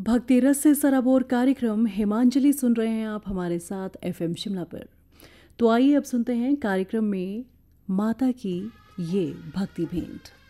भक्ति रस से सराबोर कार्यक्रम हिमांजलि सुन रहे हैं आप हमारे साथ एफएम शिमला पर। तो आइए अब सुनते हैं कार्यक्रम में माता की ये भक्ति भेंट।